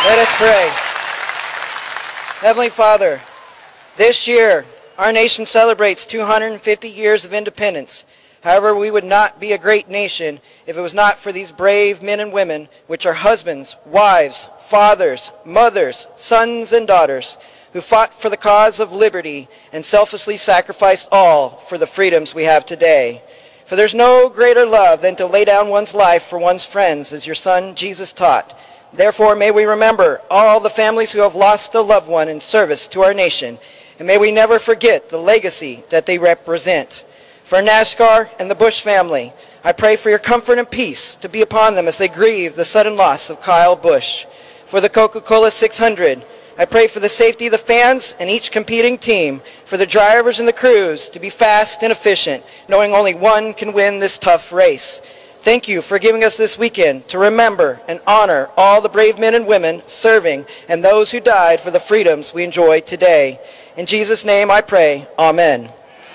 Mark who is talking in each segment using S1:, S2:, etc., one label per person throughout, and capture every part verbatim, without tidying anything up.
S1: Let us pray. Heavenly Father, this year our nation celebrates two hundred fifty years of independence. However, we would not be a great nation if it was not for these brave men and women, which are husbands, wives, fathers, mothers, sons, and daughters, who fought for the cause of liberty and selflessly sacrificed all for the freedoms we have today. For there's no greater love than to lay down one's life for one's friends, as your Son Jesus taught. Therefore, may we remember all the families who have lost a loved one in service to our nation, and may we never forget the legacy that they represent. For NASCAR and the Bush family, I pray for your comfort and peace to be upon them as they grieve the sudden loss of Kyle Busch. For the Coca-Cola six hundred, I pray for the safety of the fans and each competing team, for the drivers and the crews to be fast and efficient, knowing only one can win this tough race. Thank you for giving us this weekend to remember and honor all the brave men and women serving and those who died for the freedoms we enjoy today. In Jesus' name I pray, amen.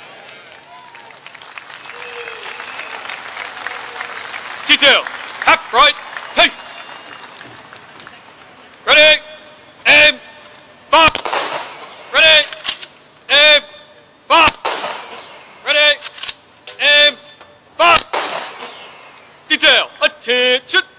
S2: Detail, half right, pace. Ready, aim, fire. Ready, aim, fire. Ready, aim, fire. Detail, attention.